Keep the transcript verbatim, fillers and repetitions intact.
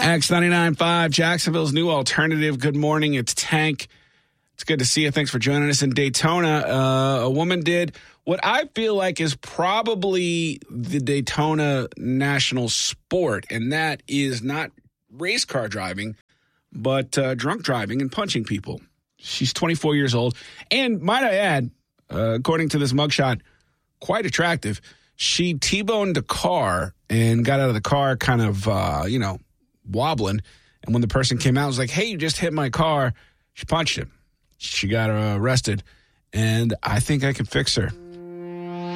X ninety-nine point five, Jacksonville's new alternative. Good morning. It's Tank. It's good to see you. Thanks for joining us in Daytona. Uh, a woman did what I feel like is probably the Daytona national sport, and that is not race car driving, but uh, drunk driving and punching people. She's twenty-four years old, and might I add, uh, according to this mugshot, quite attractive. She T-boned a car and got out of the car kind of, uh, you know, wobbling. And when the person came out, it was like, hey, you just hit my car. She punched him. She got uh, arrested. And I think I can fix her.